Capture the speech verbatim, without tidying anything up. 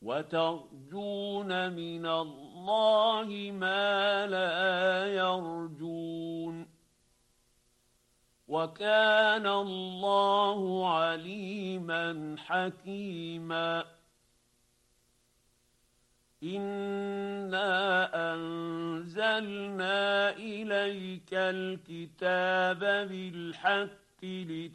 وترجون من الله ما لا يرجون وكان الله عليما حكيما إنا أنزلنا إليك الكتاب بالحق